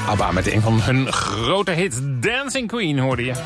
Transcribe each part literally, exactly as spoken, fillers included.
ABBA met een van hun grote hits, Dancing Queen, hoorde je.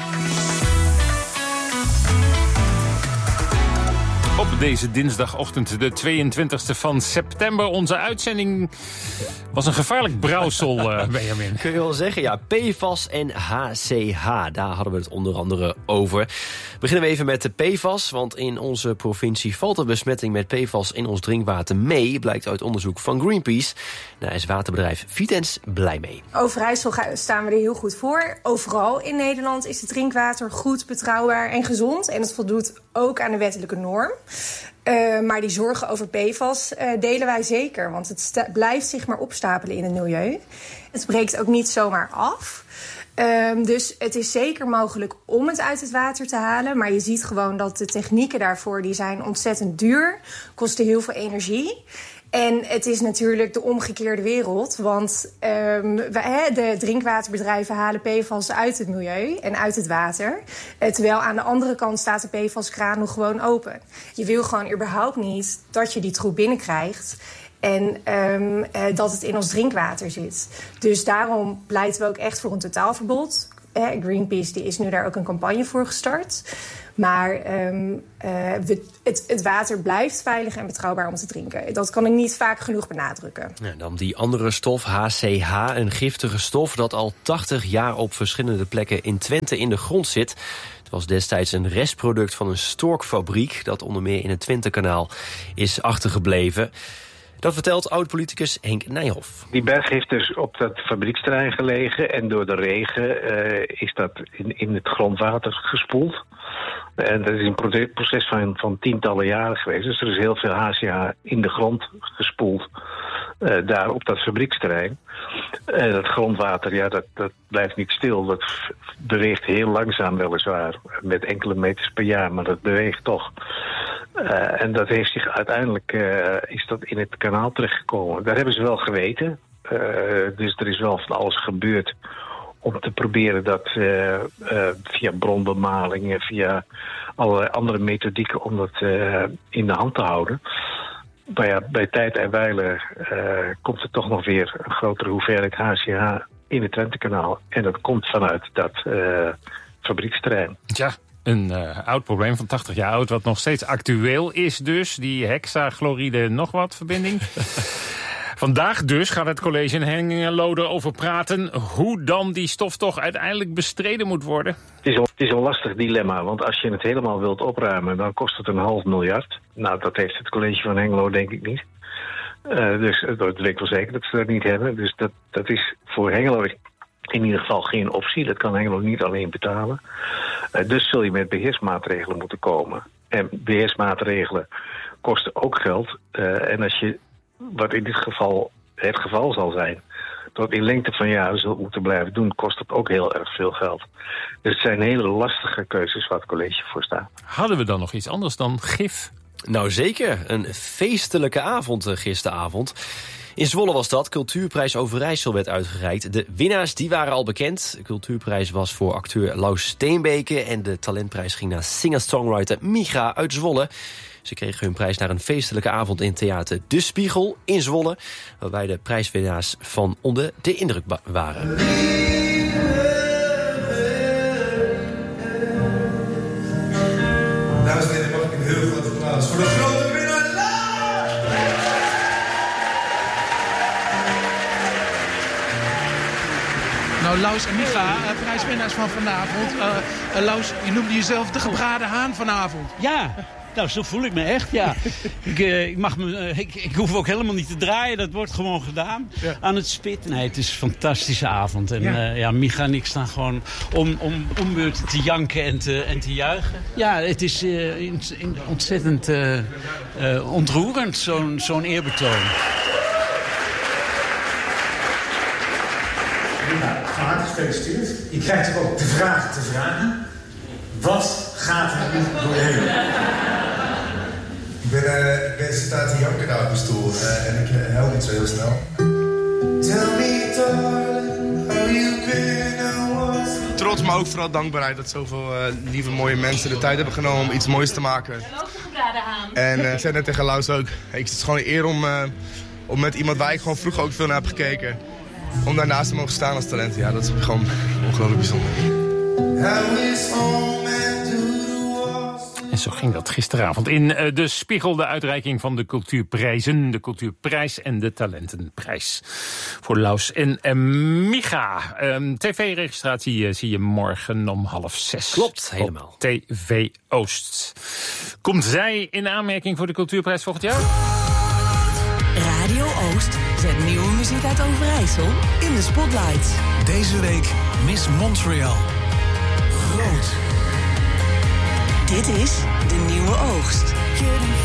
Op deze dinsdagochtend, de tweeëntwintigste van september. Onze uitzending was een gevaarlijk brouwsel, uh, Benjamin. Kun je wel zeggen, ja. P F A S en H C H, daar hadden we het onder andere over. Beginnen we even met de P F A S, want in onze provincie valt de besmetting met P F A S in ons drinkwater mee, blijkt uit onderzoek van Greenpeace. Daar is waterbedrijf Vitens blij mee. Overijssel staan we er heel goed voor. Overal in Nederland is het drinkwater goed, betrouwbaar en gezond. En het voldoet ook aan de wettelijke norm. Uh, maar die zorgen over P F A S uh, delen wij zeker. Want het sta- blijft zich maar opstapelen in het milieu. Het breekt ook niet zomaar af. Um, dus het is zeker mogelijk om het uit het water te halen. Maar je ziet gewoon dat de technieken daarvoor die zijn ontzettend duur. Kosten heel veel energie. En het is natuurlijk de omgekeerde wereld. Want um, we, de drinkwaterbedrijven halen P F A S uit het milieu en uit het water. Terwijl aan de andere kant staat de P F A S-kraan nog gewoon open. Je wil gewoon überhaupt niet dat je die troep binnenkrijgt. En um, uh, dat het in ons drinkwater zit. Dus daarom pleiten we ook echt voor een totaalverbod. Eh, Greenpeace die is nu daar ook een campagne voor gestart. Maar um, uh, we, het, het water blijft veilig en betrouwbaar om te drinken. Dat kan ik niet vaak genoeg benadrukken. Ja, dan die andere stof, H C H, een giftige stof dat al tachtig jaar op verschillende plekken in Twente in de grond zit. Het was destijds een restproduct van een storkfabriek dat onder meer in het Twentekanaal is achtergebleven. Dat vertelt oud-politicus Henk Nijhoff. Die berg heeft dus op dat fabrieksterrein gelegen en door de regen uh, is dat in, in het grondwater gespoeld. En dat is een proces van, van tientallen jaren geweest. Dus er is heel veel H C H in de grond gespoeld. Uh, daar op dat fabrieksterrein. En uh, dat grondwater, ja, dat, dat blijft niet stil. Dat beweegt heel langzaam weliswaar. Met enkele meters per jaar, maar dat beweegt toch. Uh, en dat heeft zich uiteindelijk uh, is dat in het kanaal terechtgekomen. Daar hebben ze wel geweten. Uh, dus er is wel van alles gebeurd om te proberen dat uh, uh, via bronbemalingen, via allerlei andere methodieken om dat uh, in de hand te houden. Maar ja, bij tijd en wijle uh, komt er toch nog weer een grotere hoeveelheid H C H in het Twentekanaal. En dat komt vanuit dat uh, fabrieksterrein. Tja. Een uh, oud probleem van tachtig jaar oud, wat nog steeds actueel is dus. Die hexachloride nog wat verbinding. Vandaag dus gaat het college in Hengelo over praten hoe dan die stof toch uiteindelijk bestreden moet worden. Het is, een, het is een lastig dilemma, want als je het helemaal wilt opruimen, dan kost het een half miljard. Nou, dat heeft het college van Hengelo denk ik niet. Uh, dus dat weet ik wel zeker dat ze dat niet hebben. Dus dat, dat is voor Hengelo in ieder geval geen optie. Dat kan Hengelo niet alleen betalen. Uh, dus zul je met beheersmaatregelen moeten komen. En beheersmaatregelen kosten ook geld. Uh, en als je, wat in dit geval het geval zal zijn, dat in lengte van jaren zult moeten blijven doen, kost dat ook heel erg veel geld. Dus het zijn hele lastige keuzes waar het college voor staat. Hadden we dan nog iets anders dan gif? Nou zeker, een feestelijke avond gisteravond. In Zwolle was dat. Cultuurprijs Overijssel werd uitgereikt. De winnaars die waren al bekend. De cultuurprijs was voor acteur Laus Steenbeke en de talentprijs ging naar singer-songwriter Micha uit Zwolle. Ze kregen hun prijs naar een feestelijke avond in theater De Spiegel in Zwolle, waarbij de prijswinnaars van onder de indruk waren. Dames en heren, mag ik een heel groot applaus voor de grote winnaar Nou, Laus en Micha, uh, prijswinnaars van vanavond. Uh, uh, Laus, je noemde jezelf de gebraden haan vanavond. Ja, nou, zo voel ik me echt, ja. ik, uh, ik, mag me, uh, ik, ik hoef ook helemaal niet te draaien, dat wordt gewoon gedaan. Ja. Aan het spit. Nee, het is een fantastische avond. En ja, uh, ja Micha en ik staan gewoon om, om, om beurt te janken en te, en te juichen. Ja, het is uh, in, in, ontzettend uh, uh, ontroerend, zo'n zo'n eerbetoon. Ja, van harte gefeliciteerd. Je krijgt ook de vraag te vragen. Wat gaat er nu door je heen? Ik ben, uh, ik ben zit uit de janken daar op de stoel uh, en ik uh, huil niet zo heel snel. Tell me darling, how you been. Trots, maar ook vooral dankbaarheid dat zoveel uh, lieve mooie mensen de tijd hebben genomen om iets moois te maken. En uh, ik zei net tegen Laus ook, ik, het is gewoon een eer om, uh, om met iemand waar ik gewoon vroeger ook veel naar heb gekeken. om daarnaast te mogen staan als talent, ja, dat is gewoon ongelooflijk bijzonder. En zo ging dat gisteravond in uh, de Spiegel, de uitreiking van de cultuurprijzen. De cultuurprijs en de talentenprijs. Voor Laus en uh, Micha. Um, T V-registratie uh, zie je morgen om half zes. Klopt, helemaal. T V Oost. Komt zij in aanmerking voor de cultuurprijs volgend jaar? Radio Oost zet nieuwe muziek uit Overijssel in de spotlights. Deze week Miss Montreal. Groot. Dit is De Nieuwe Oogst.